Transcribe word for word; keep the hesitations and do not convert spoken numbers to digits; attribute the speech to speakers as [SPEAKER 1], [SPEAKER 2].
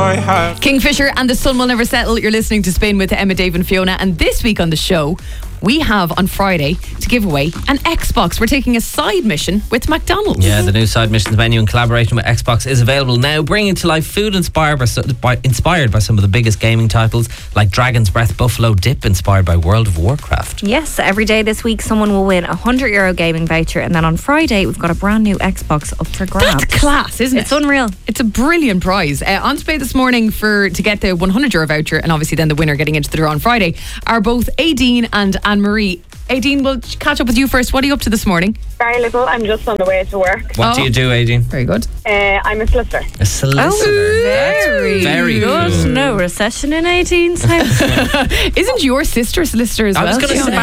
[SPEAKER 1] I have.
[SPEAKER 2] Kingfisher and The Sun Will Never Settle. You're listening to Spin with Emma, Dave and Fiona. And this week on the show, we have on Friday to give away an Xbox. We're taking a side mission with McDonald's.
[SPEAKER 3] Yeah, the new side missions menu in collaboration with Xbox is available now, bringing to life food inspired by, by, inspired by some of the biggest gaming titles, like Dragon's Breath Buffalo Dip, inspired by World of Warcraft.
[SPEAKER 4] Yes, every day this week someone will win a one hundred euro gaming voucher, and then on Friday we've got a brand new Xbox up for grabs.
[SPEAKER 2] That's class, isn't it?
[SPEAKER 4] It's unreal.
[SPEAKER 2] It's a brilliant prize. Uh, on display this morning for to get the one hundred euro voucher, and obviously then the winner getting into the draw on Friday, are both Aideen and Anne-Marie. Aideen, we'll catch up with you first. What are you up to this morning?
[SPEAKER 5] Very little. I'm just on the way to work.
[SPEAKER 3] What
[SPEAKER 2] Oh.
[SPEAKER 3] do you do, Aideen?
[SPEAKER 2] Very good.
[SPEAKER 5] Uh, I'm a solicitor.
[SPEAKER 3] A solicitor.
[SPEAKER 4] Oh, very,
[SPEAKER 3] very
[SPEAKER 4] good.
[SPEAKER 3] cool.
[SPEAKER 4] No recession in eighteen's house.
[SPEAKER 2] Isn't your sister a solicitor as
[SPEAKER 3] I
[SPEAKER 2] well?
[SPEAKER 3] was going to
[SPEAKER 2] Fiona?
[SPEAKER 3] say,